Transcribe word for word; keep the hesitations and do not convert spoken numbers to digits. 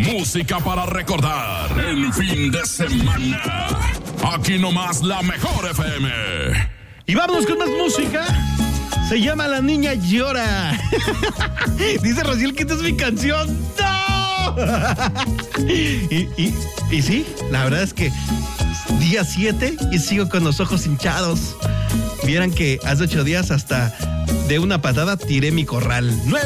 Música para recordar el fin de semana. Aquí nomás la mejor F M. Y vámonos con más música. Se llama La Niña Llora. Dice Rociel que esta es mi canción. ¡No! y, y, y sí, la verdad es que día siete y sigo con los ojos hinchados. Vieran que hace ocho días hasta de una patada tiré mi corral.